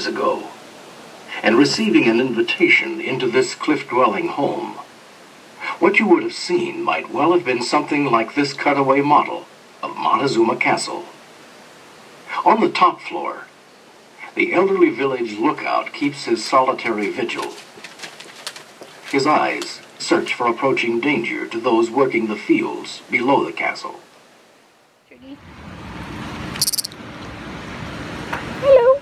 centuries ago, and receiving an invitation into this cliff-dwelling home, what you would have seen might well have been something like this cutaway model of Montezuma Castle. On the top floor, the elderly village lookout keeps his solitary vigil. His eyes search for approaching danger to those working the fields below the castle. Hello.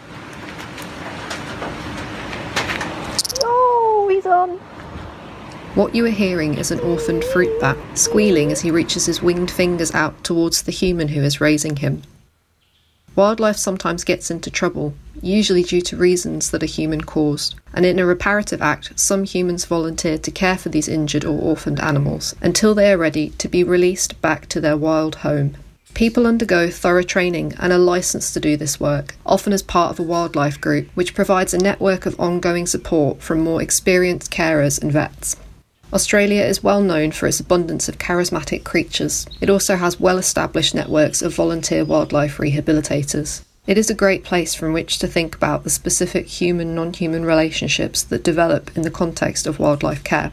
Oh, he's on. What you are hearing is an orphaned fruit bat squealing as he reaches his winged fingers out towards the human who is raising him. Wildlife sometimes gets into trouble, usually due to reasons that are human-caused, and in a reparative act, some humans volunteer to care for these injured or orphaned animals until they are ready to be released back to their wild home. People undergo thorough training and are licensed to do this work, often as part of a wildlife group, which provides a network of ongoing support from more experienced carers and vets. Australia is well known for its abundance of charismatic creatures. It also has well-established networks of volunteer wildlife rehabilitators. It is a great place from which to think about the specific human-non-human relationships that develop in the context of wildlife care.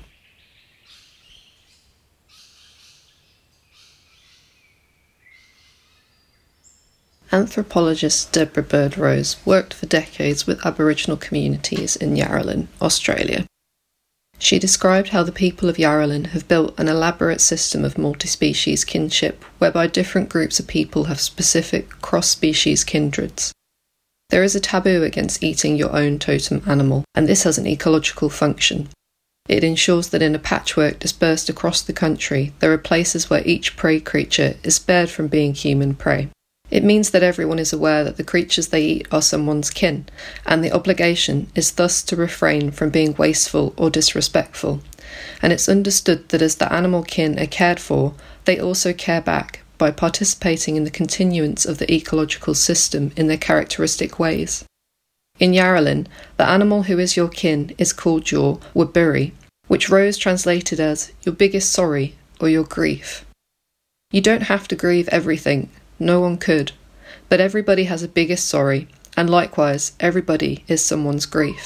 Anthropologist Deborah Bird-Rose worked for decades with Aboriginal communities in Yarralin, Australia. She described how the people of Yarralin have built an elaborate system of multi-species kinship whereby different groups of people have specific cross-species kindreds. There is a taboo against eating your own totem animal, and this has an ecological function. It ensures that in a patchwork dispersed across the country, there are places where each prey creature is spared from being human prey. It means that everyone is aware that the creatures they eat are someone's kin, and the obligation is thus to refrain from being wasteful or disrespectful. And it's understood that as the animal kin are cared for, they also care back by participating in the continuance of the ecological system in their characteristic ways. In Yarralin, the animal who is your kin is called your Wabiri, which Rose translated as your biggest sorry or your grief. You don't have to grieve everything. No one could, but everybody has a biggest sorry, and likewise, everybody is someone's grief.